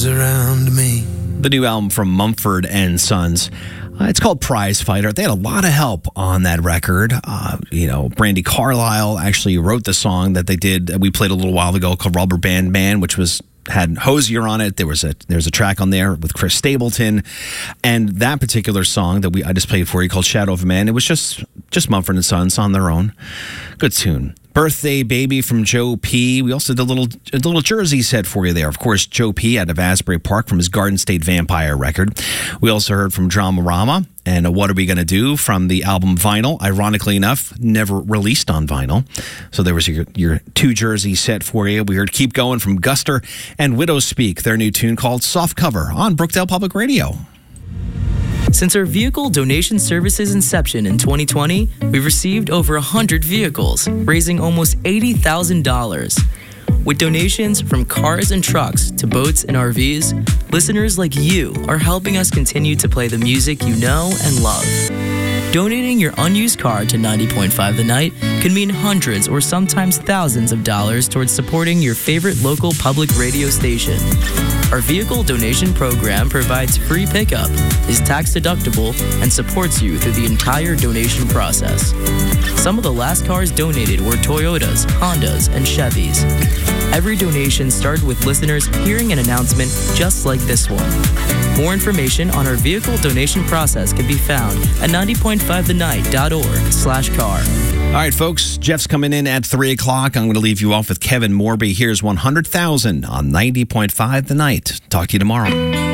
around me. The new album from Mumford and Sons. It's called Prize Fighter. They had a lot of help on that record. Brandi Carlile actually wrote the song that they did. We played a little while ago called Rubber Band Man, which had Hozier on it. There's a track on there with Chris Stapleton, and that particular song that I just played for you called Shadow of a Man. It was just Mumford and Sons on their own. Good tune. Birthday Baby from Joe P. We also did a little Jersey set for you there. Of course, Joe P. out of Asbury Park from his Garden State Vampire record. We also heard from Dramarama and What Are We Gonna Do from the album Vinyl. Ironically enough, never released on vinyl. So there was your two Jersey set for you. We heard Keep Going from Guster and Widows Speak, their new tune called Soft Cover on Brookdale Public Radio. Since our vehicle donation service's inception in 2020, we've received over 100 vehicles, raising almost $80,000. With donations from cars and trucks to boats and RVs, listeners like you are helping us continue to play the music you know and love. Donating your unused car to 90.5 The Night can mean hundreds or sometimes thousands of dollars towards supporting your favorite local public radio station. Our vehicle donation program provides free pickup, is tax deductible, and supports you through the entire donation process. Some of the last cars donated were Toyotas, Hondas, and Chevys. Every donation started with listeners hearing an announcement just like this one. More information on our vehicle donation process can be found at 90.5thenight.org/car. All right, folks, Jeff's coming in at 3 o'clock. I'm going to leave you off with Kevin Morby. Here's 100,000 on 90.5 The Night. Talk to you tomorrow.